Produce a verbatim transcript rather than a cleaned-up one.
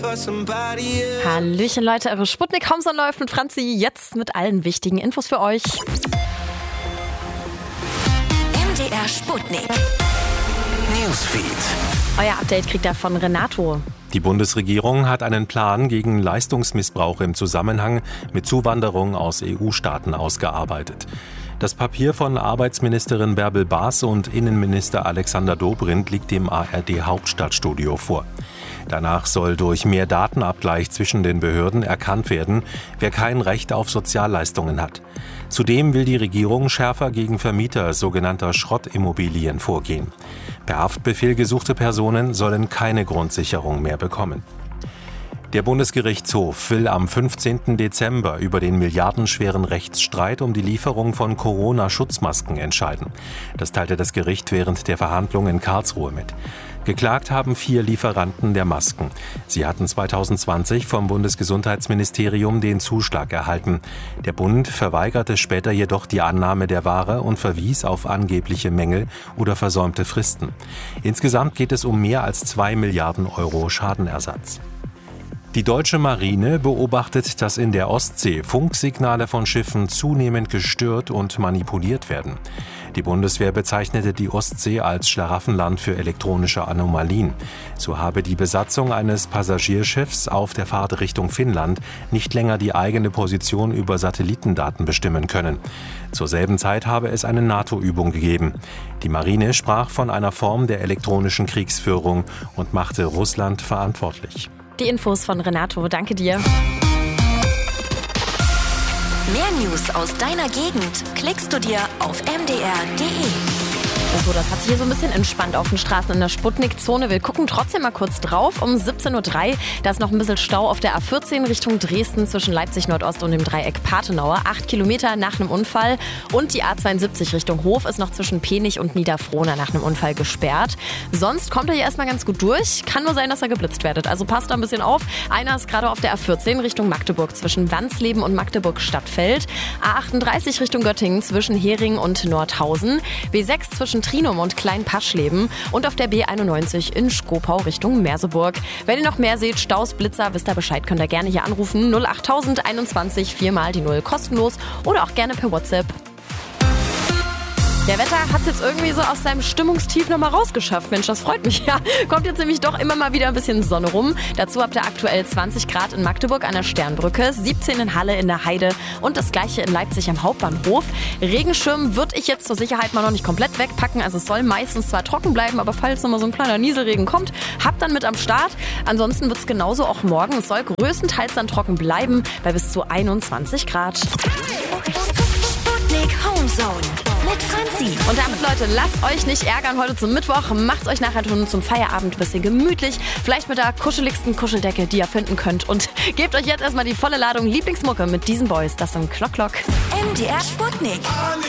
Hallöchen Leute, eure Sputnik Homezone läuft mit Franzi, jetzt mit allen wichtigen Infos für euch. M D R Sputnik Newsfeed. Euer Update kriegt ihr von Renato. Die Bundesregierung hat einen Plan gegen Leistungsmissbrauch im Zusammenhang mit Zuwanderung aus E U-Staaten ausgearbeitet. Das Papier von Arbeitsministerin Bärbel Baas und Innenminister Alexander Dobrindt liegt dem A R D-Hauptstadtstudio vor. Danach soll durch mehr Datenabgleich zwischen den Behörden erkannt werden, wer kein Recht auf Sozialleistungen hat. Zudem will die Regierung schärfer gegen Vermieter sogenannter Schrottimmobilien vorgehen. Per Haftbefehl gesuchte Personen sollen keine Grundsicherung mehr bekommen. Der Bundesgerichtshof will am fünfzehnten Dezember über den milliardenschweren Rechtsstreit um die Lieferung von Corona-Schutzmasken entscheiden. Das teilte das Gericht während der Verhandlung in Karlsruhe mit. Geklagt haben vier Lieferanten der Masken. Sie hatten zweitausendzwanzig vom Bundesgesundheitsministerium den Zuschlag erhalten. Der Bund verweigerte später jedoch die Annahme der Ware und verwies auf angebliche Mängel oder versäumte Fristen. Insgesamt geht es um mehr als zwei Milliarden Euro Schadenersatz. Die deutsche Marine beobachtet, dass in der Ostsee Funksignale von Schiffen zunehmend gestört und manipuliert werden. Die Bundeswehr bezeichnete die Ostsee als Schlaraffenland für elektronische Anomalien. So habe die Besatzung eines Passagierschiffs auf der Fahrt Richtung Finnland nicht länger die eigene Position über Satellitendaten bestimmen können. Zur selben Zeit habe es eine NATO-Übung gegeben. Die Marine sprach von einer Form der elektronischen Kriegsführung und machte Russland verantwortlich. Die Infos von Renato, danke dir. Mehr News aus deiner Gegend klickst du dir auf m d r punkt d e. So, das hat sich hier so ein bisschen entspannt auf den Straßen in der Sputnik-Zone. Wir gucken trotzdem mal kurz drauf. Um siebzehn Uhr drei, da ist noch ein bisschen Stau auf der A vierzehn Richtung Dresden zwischen Leipzig Nordost und dem Dreieck Pathenauer. Acht Kilometer nach einem Unfall. Und die A zweiundsiebzig Richtung Hof ist noch zwischen Penich und Niederfrohna nach einem Unfall gesperrt. Sonst kommt er hier erstmal ganz gut durch. Kann nur sein, dass er geblitzt werdet. Also passt da ein bisschen auf. Einer ist gerade auf der A vierzehn Richtung Magdeburg zwischen Wansleben und Magdeburg-Stadtfeld. A achtunddreißig Richtung Göttingen zwischen Hering und Nordhausen. B sechs zwischen Trinum und Klein-Paschleben und auf der B einundneunzig in Schkopau Richtung Merseburg. Wenn ihr noch mehr seht, Staus, Blitzer, wisst ihr Bescheid, könnt ihr gerne hier anrufen. null achttausend einundzwanzig, viermal die Null, kostenlos oder auch gerne per WhatsApp. Der Wetter hat es jetzt irgendwie so aus seinem Stimmungstief nochmal rausgeschafft. Mensch, das freut mich ja. Kommt jetzt nämlich doch immer mal wieder ein bisschen Sonne rum. Dazu habt ihr aktuell zwanzig Grad in Magdeburg an der Sternbrücke, siebzehn in Halle in der Heide und das gleiche in Leipzig am Hauptbahnhof. Regenschirm würde ich jetzt zur Sicherheit mal noch nicht komplett wegpacken. Also es soll meistens zwar trocken bleiben, aber falls nochmal so ein kleiner Nieselregen kommt, habt dann mit am Start. Ansonsten wird es genauso auch morgen. Es soll größtenteils dann trocken bleiben bei bis zu einundzwanzig Grad. Sputnik Homezone mit Franzi. Und damit, Leute, lasst euch nicht ärgern heute zum Mittwoch. Macht's euch nachher zum Feierabend ein bisschen gemütlich. Vielleicht mit der kuscheligsten Kuscheldecke, die ihr finden könnt. Und gebt euch jetzt erstmal die volle Ladung Lieblingsmucke mit diesen Boys. Das sind Klock Klock. M D R Sputnik.